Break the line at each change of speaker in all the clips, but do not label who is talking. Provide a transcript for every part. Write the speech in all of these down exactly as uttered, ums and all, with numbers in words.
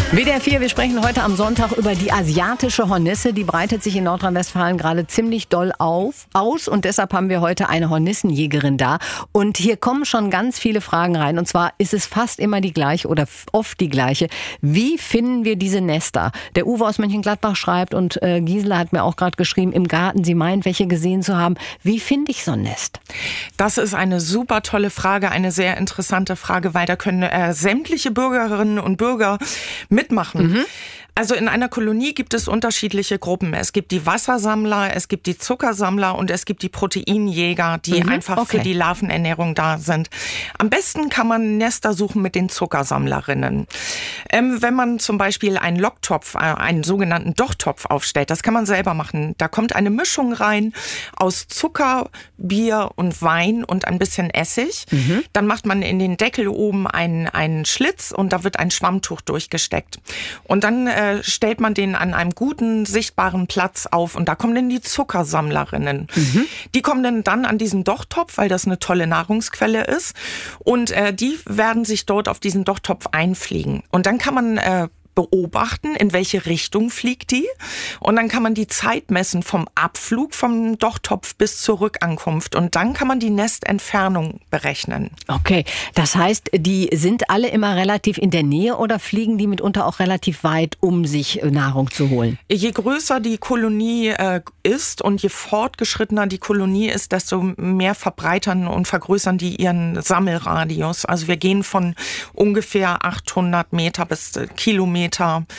W D R vier, wir sprechen heute am Sonntag über die asiatische Hornisse. Die breitet sich in Nordrhein-Westfalen gerade ziemlich doll auf, aus und deshalb haben wir heute eine Hornissenjägerin da. Und hier kommen schon ganz viele Fragen rein und zwar ist es fast immer die gleiche oder oft die gleiche. Wie finden wir diese Nester? Der Uwe aus Mönchengladbach schreibt und äh, Gisela hat mir auch gerade geschrieben, im Garten, sie meint, welche gesehen zu haben. Wie finde ich so ein Nest?
Das ist eine super tolle Frage, eine sehr interessante Frage, weil da können äh, sämtliche Bürgerinnen und Bürger mitmachen. Mhm. Also in einer Kolonie gibt es unterschiedliche Gruppen. Es gibt die Wassersammler, es gibt die Zuckersammler und es gibt die Proteinjäger, die mhm, einfach okay. für die Larvenernährung da sind. Am besten kann man Nester suchen mit den Zuckersammlerinnen. Ähm, wenn man zum Beispiel einen Locktopf, äh, einen sogenannten Dochtopf aufstellt, das kann man selber machen. Da kommt eine Mischung rein aus Zucker, Bier und Wein und ein bisschen Essig. Mhm. Dann macht man in den Deckel oben einen, einen Schlitz und da wird ein Schwammtuch durchgesteckt. Und dann äh, stellt man den an einem guten, sichtbaren Platz auf und da kommen dann die Zuckersammlerinnen. Mhm. Die kommen dann, dann an diesen Dochtopf, weil das eine tolle Nahrungsquelle ist und äh, die werden sich dort auf diesen Dochtopf einfliegen. Und dann kann man äh, beobachten, in welche Richtung fliegt die. Und dann kann man die Zeit messen vom Abflug vom Dochtopf bis zur Rückankunft. Und dann kann man die Nestentfernung berechnen.
Okay, das heißt, die sind alle immer relativ in der Nähe oder fliegen die mitunter auch relativ weit, um sich Nahrung zu holen?
Je größer die Kolonie äh, ist und je fortgeschrittener die Kolonie ist, desto mehr verbreitern und vergrößern die ihren Sammelradius. Also wir gehen von ungefähr achthundert Meter bis äh, Kilometer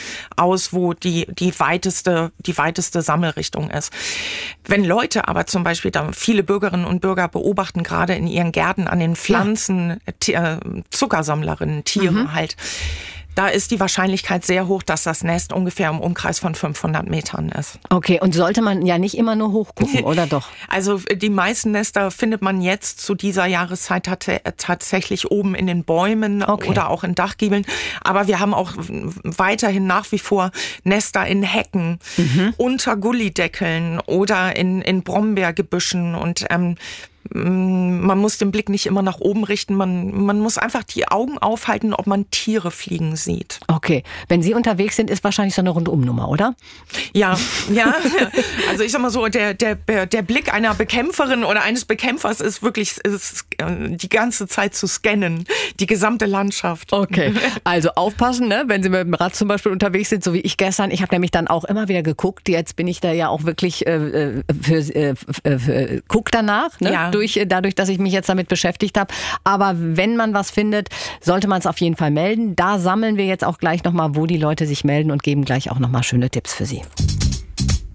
aus, wo die, die weiteste, die weiteste Sammelrichtung ist. Wenn Leute aber zum Beispiel, da viele Bürgerinnen und Bürger beobachten gerade in ihren Gärten an den Pflanzen, ja. Zuckersammlerinnen, Tiere mhm. halt, da ist die Wahrscheinlichkeit sehr hoch, dass das Nest ungefähr im Umkreis von fünfhundert Metern ist.
Okay, und sollte man ja nicht immer nur hochgucken, oder doch?
Also die meisten Nester findet man jetzt zu dieser Jahreszeit tatsächlich oben in den Bäumen okay. oder auch in Dachgiebeln. Aber wir haben auch weiterhin nach wie vor Nester in Hecken, mhm. unter Gullideckeln oder in, in Brombeergebüschen und ähm, man muss den Blick nicht immer nach oben richten, man, man muss einfach die Augen aufhalten, ob man Tiere fliegen sieht.
Okay, wenn Sie unterwegs sind, ist wahrscheinlich so eine Rundumnummer, oder?
Ja, ja. Also ich sag mal so, der, der, der Blick einer Bekämpferin oder eines Bekämpfers ist wirklich ist die ganze Zeit zu scannen, die gesamte Landschaft.
Okay, also aufpassen, ne? Wenn Sie mit dem Rad zum Beispiel unterwegs sind, so wie ich gestern. Ich habe nämlich dann auch immer wieder geguckt, jetzt bin ich da ja auch wirklich äh, für, äh, für, für, guck danach, ne?
Ja.
Durch, dadurch, dass ich mich jetzt damit beschäftigt habe. Aber wenn man was findet, sollte man es auf jeden Fall melden. Da sammeln wir jetzt auch gleich nochmal, wo die Leute sich melden und geben gleich auch nochmal schöne Tipps für Sie.